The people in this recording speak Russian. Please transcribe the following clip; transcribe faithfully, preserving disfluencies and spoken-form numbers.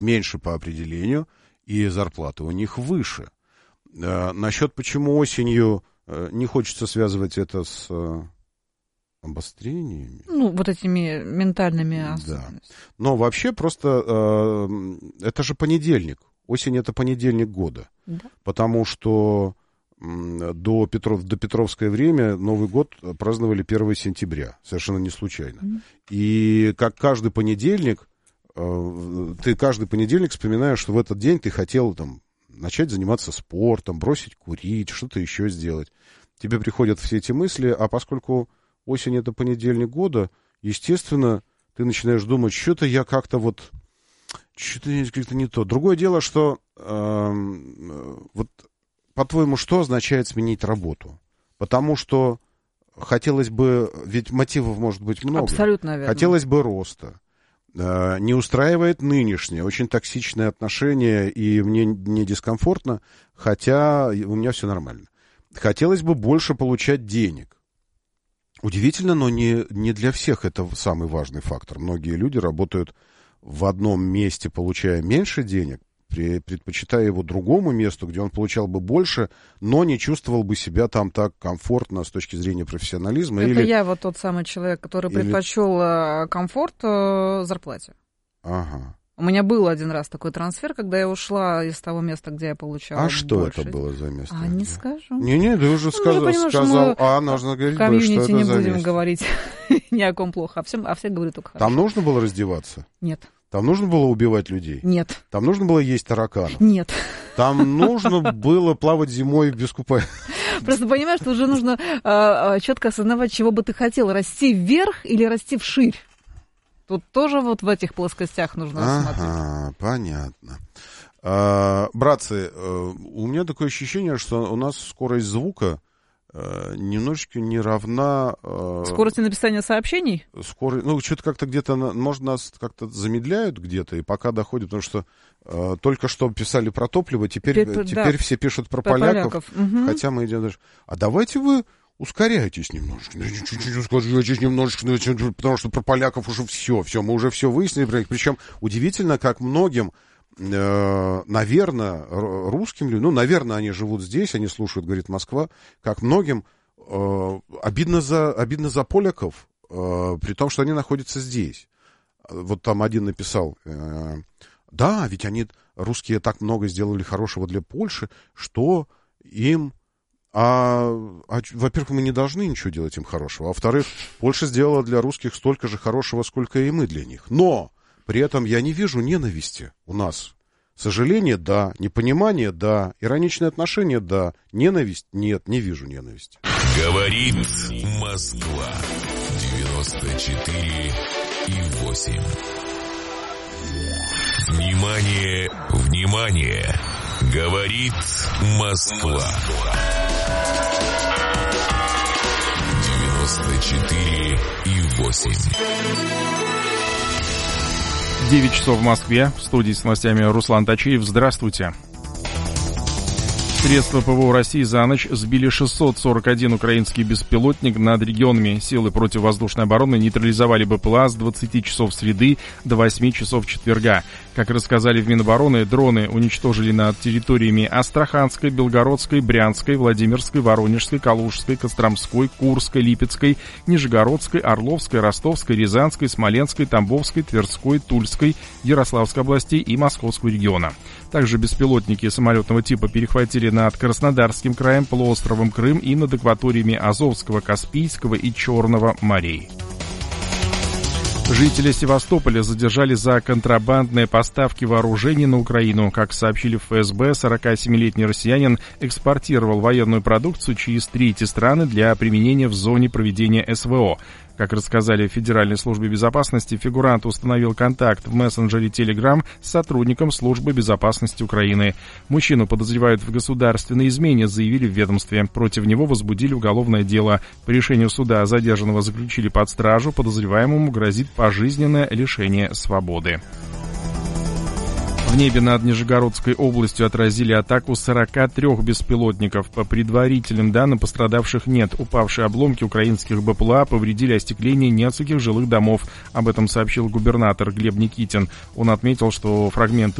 меньше по определению, и зарплаты у них выше. Э, насчет почему осенью э, не хочется связывать это с э, обострениями. Ну, вот этими ментальными особенностями. Да. Но вообще просто э, это же понедельник. Осень — это понедельник года. Да. Потому что э, до, Петров, до Петровское время Новый год праздновали первого сентября. Совершенно не случайно. Mm. И как каждый понедельник, э, ты каждый понедельник вспоминаешь, что в этот день ты хотел там начать заниматься спортом, бросить курить, что-то еще сделать. Тебе приходят все эти мысли, а поскольку осень — это понедельник года, естественно, ты начинаешь думать, что-то я как-то вот, что-то как-то не то. Другое дело, что э, вот, по-твоему, что означает сменить работу? Потому что хотелось бы, ведь мотивов может быть много. Абсолютно верно. Хотелось бы роста. Э, не устраивает нынешнее, очень токсичное отношение, и мне не дискомфортно, хотя у меня все нормально. Хотелось бы больше получать денег. Удивительно, но не, не для всех это самый важный фактор. Многие люди работают в одном месте, получая меньше денег, при, предпочитая его другому месту, где он получал бы больше, но не чувствовал бы себя там так комфортно с точки зрения профессионализма. Это или... я вот тот самый человек, который или... предпочел комфорт зарплате. Ага. У меня был один раз такой трансфер, когда я ушла из того места, где я получала. А что больше. это было за место? А, не скажу. Не-не, ты уже ну, сказал, понимаю, сказал а, нужно говорить, в комьюнити что это не за будем место. говорить ни о ком плохо, а все, а все говорят только хорошо. Там нужно было раздеваться? Нет. Там нужно было убивать людей? Нет. Там нужно было есть тараканов? Нет. Там нужно было плавать зимой без купания? Просто понимаешь, что уже нужно э, четко осознавать, чего бы ты хотел, расти вверх или расти вширь. Тут тоже вот в этих плоскостях нужно ага, смотреть. Понятно. А, братцы, у меня такое ощущение, что у нас скорость звука немножечко не равна... Скорости написания сообщений? Скорость, ну, что-то как-то где-то, может, нас как-то замедляют где-то, и пока доходит, потому что э, только что писали про топливо, теперь, теперь, теперь да, все пишут про, про поляков, поляков. Угу. Хотя мы идем дальше. А давайте вы... Ускоряйтесь немножечко, чуть-чуть ускоряйтесь немножечко, потому что про поляков уже все, все, мы уже все выяснили. Причем удивительно, как многим, э, наверное, русским людям, ну, наверное, они живут здесь, они слушают, говорит Москва, как многим э, обидно, за, обидно за поляков, э, при том, что они находятся здесь. Вот там один написал, э, да, ведь они, русские, так много сделали хорошего для Польши, что им... А, а, во-первых, мы не должны ничего делать им хорошего. А во-вторых, Польша сделала для русских столько же хорошего, сколько и мы для них. Но при этом я не вижу ненависти у нас. Сожаление — да, непонимание — да, ироничное отношение — да, ненависть — нет, не вижу ненависти. Говорит Москва девяносто четыре и восемь. Внимание, внимание! Говорит Москва. девяносто четыре и восемь. девять часов в Москве. В студии с новостями Руслан Тачиев. Здравствуйте. Средства ПВО России за ночь сбили шестьсот сорок один украинский беспилотник над регионами. Силы противовоздушной обороны нейтрализовали БПЛА с двадцати часов среды до восьми часов четверга. Как рассказали в Минобороны, дроны уничтожили над территориями Астраханской, Белгородской, Брянской, Владимирской, Воронежской, Калужской, Костромской, Курской, Липецкой, Нижегородской, Орловской, Ростовской, Рязанской, Смоленской, Тамбовской, Тверской, Тульской, Ярославской областей и Московского региона. Также беспилотники самолетного типа перехватили над Краснодарским краем, полуостровом Крым и над акваториями Азовского, Каспийского и Черного морей. Жители Севастополя задержали за контрабандные поставки вооружений на Украину. Как сообщили в ФСБ, сорокасемилетний россиянин экспортировал военную продукцию через третьи страны для применения в зоне проведения СВО. Как рассказали в Федеральной службе безопасности, фигурант установил контакт в мессенджере Telegram с сотрудником службы безопасности Украины. Мужчину подозревают в государственной измене, заявили в ведомстве. Против него возбудили уголовное дело. По решению суда задержанного заключили под стражу, подозреваемому грозит пожизненное лишение свободы. В небе над Нижегородской областью отразили атаку сорок три беспилотников. По предварительным данным, пострадавших нет. Упавшие обломки украинских БПЛА повредили остекление нескольких жилых домов. Об этом сообщил губернатор Глеб Никитин. Он отметил, что фрагменты